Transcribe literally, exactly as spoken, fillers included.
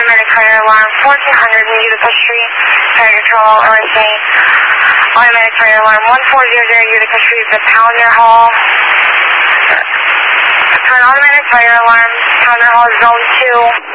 Automatic fire alarm fourteen hundred Utica Street, fire control, O S A. Automatic fire alarm one four zero zero Utica Street, the Pounder Hall. Current automatic fire alarm, Pounder Hall, zone two.